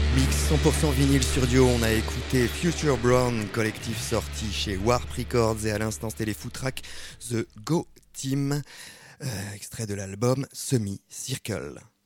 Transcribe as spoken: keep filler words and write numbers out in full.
Mix cent pour cent vinyle sur Dio, on a écouté Future Brown, collectif sorti chez Warp Records, et à l'instant c'était les Footrack The Go Team, euh, extrait de l'album Semi Circle.